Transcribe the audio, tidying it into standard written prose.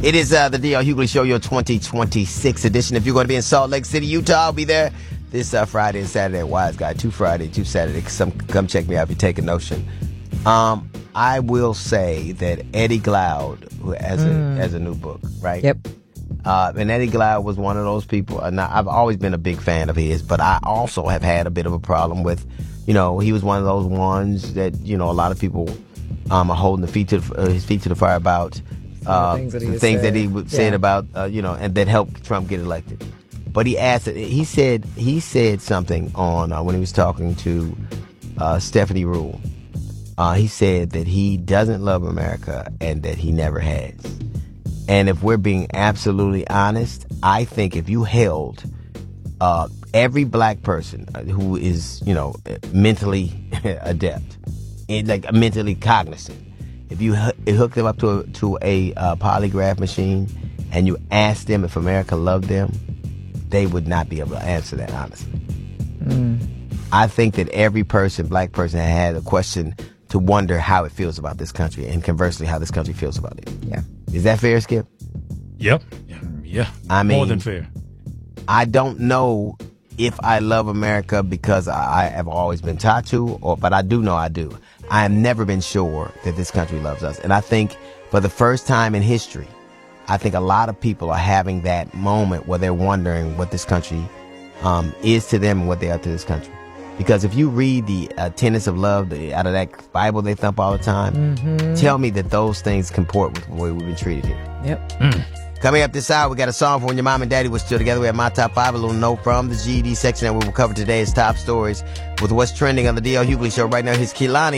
It is the D.L. Hughley Show, your 2026 edition. If you're going to be in Salt Lake City, Utah, I'll be there this Friday and Saturday at Wise Guy. 2 Friday, 2 Saturday. Come check me out if you take a notion. I will say that Eddie Glaude, who has a new book, right? Yep. And Eddie Glaude was one of those people. And I've always been a big fan of his, but I also have had a bit of a problem with, he was one of those ones that, a lot of people are holding his feet to the fire about the things that he said about, and that helped Trump get elected. But he said something on when he was talking to Stephanie Rule. He said that he doesn't love America and that he never has. And if we're being absolutely honest, I think if you held every black person who is, mentally adept, and like mentally cognizant, if you hook them up to a polygraph machine and you ask them if America loved them, they would not be able to answer that honestly. I think that every black person, had a question to wonder how it feels about this country, and conversely, how this country feels about it. Yeah. Is that fair, Skip? Yep. Yeah. I mean, more than fair. I don't know if I love America because I have always been taught to, but I do know I do. I have never been sure that this country loves us. And I think for the first time in history, I think a lot of people are having that moment where they're wondering what this country is to them and what they are to this country. Because if you read the tenets of love out of that Bible they thump all the time, tell me that those things comport with the way we've been treated here. Yep. Coming up this hour, we got a song for when your mom and daddy were still together. We have my top 5, a little note from the GED section that we will cover today's top stories with what's trending on the D.L. Hughley Show right now. Here's Kehlani.